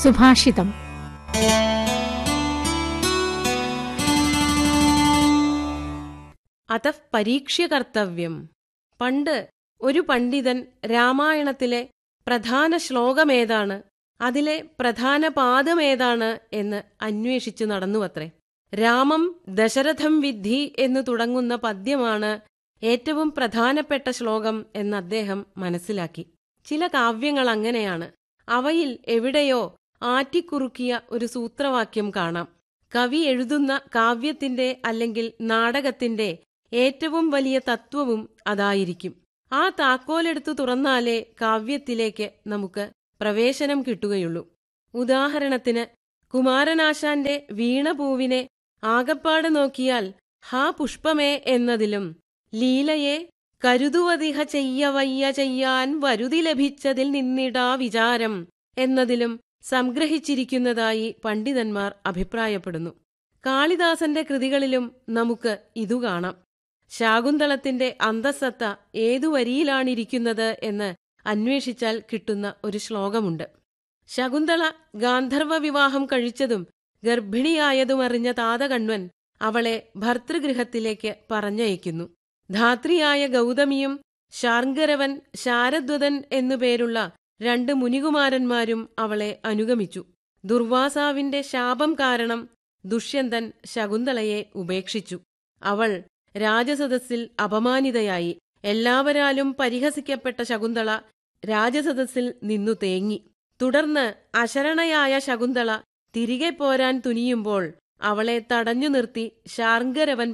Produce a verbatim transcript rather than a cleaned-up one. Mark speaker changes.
Speaker 1: സുഭാഷിതം.
Speaker 2: അതഃ പരീക്ഷ്യ കർത്തവ്യം. പണ്ട് ഒരു പണ്ഡിതൻ രാമായണത്തിലെ പ്രധാന ശ്ലോകമേതാണ്, അതിലെ പ്രധാന പാദമേതാണ് എന്ന് അന്വേഷിച്ചു നടന്നുവത്രേ. രാമം ദശരഥം വിദ്ധി എന്നു തുടങ്ങുന്ന പദ്യമാണ് ഏറ്റവും പ്രധാനപ്പെട്ട ശ്ലോകം എന്ന് അദ്ദേഹം മനസ്സിലാക്കി. ചില കാവ്യങ്ങൾ അങ്ങനെയാണ്. അവയിൽ എവിടെയോ ആറ്റിക്കുറുക്കിയ ഒരു സൂത്രവാക്യം കാണാം. കവി എഴുതുന്ന കാവ്യത്തിന്റെ അല്ലെങ്കിൽ നാടകത്തിന്റെ ഏറ്റവും വലിയ തത്വവും അതായിരിക്കും. ആ താക്കോലെടുത്തു തുറന്നാലേ കാവ്യത്തിലേക്ക് നമുക്ക് പ്രവേശനം കിട്ടുകയുള്ളൂ. ഉദാഹരണത്തിന്, കുമാരനാശാന്റെ വീണപൂവിനെ ആകപ്പാട് നോക്കിയാൽ ഹാ പുഷ്പമേ എന്നതിലും ലീലയെ കരുതുവതിഹ ചെയ്യവയ്യ ചെയ്യാൻ വരുതി ലഭിച്ചതിൽ നിന്നിടാ വിചാരം എന്നതിലും സംഗ്രഹിച്ചിരിക്കുന്നതായി പണ്ഡിതന്മാർ അഭിപ്രായപ്പെടുന്നു. കാളിദാസന്റെ കൃതികളിലും നമുക്ക് ഇതു കാണാം. ശാകുന്തളത്തിന്റെ അന്തഃസത്ത ഏതു വരിയിലാണിരിക്കുന്നത് എന്ന് അന്വേഷിച്ചാൽ കിട്ടുന്ന ഒരു ശ്ലോകമുണ്ട്. ശകുന്തള ഗാന്ധർവ വിവാഹം കഴിച്ചതും ഗർഭിണിയായതുമറിഞ്ഞ താതകണ്വൻ അവളെ ഭർതൃഗൃഹത്തിലേക്ക് പറഞ്ഞയക്കുന്നു. ധാത്രിയായ ഗൗതമിയും ശാർംഗരവൻ, ശാരദ്വതൻ എന്നുപേരുള്ള രണ്ട് മുനികുമാരന്മാരും അവളെ അനുഗമിച്ചു. ദുർവാസാവിന്റെ ശാപം കാരണം ദുഷ്യന്തൻ ശകുന്തളയെ ഉപേക്ഷിച്ചു. അവൾ രാജസദസ്സിൽ അപമാനിതയായി. എല്ലാവരാലും പരിഹസിക്കപ്പെട്ട ശകുന്തള രാജസദസ്സിൽ നിന്നു തേങ്ങി. തുടർന്ന് അശരണയായ ശകുന്തള തിരികെ പോരാൻ തുനിയുമ്പോൾ അവളെ തടഞ്ഞു നിർത്തി ശാർംഗരവൻ